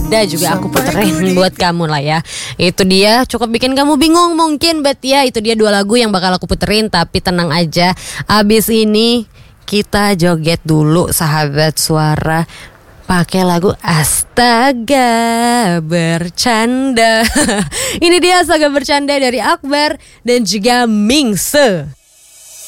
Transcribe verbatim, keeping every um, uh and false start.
ada juga aku puterin buat kamu lah ya. Itu dia cukup bikin kamu bingung mungkin, but ya itu dia dua lagu yang bakal aku puterin. Tapi tenang aja, abis ini kita joget dulu sahabat suara, pakai lagu Astaga Bercanda. Ini dia Astaga Bercanda dari Akbar dan juga Mingse.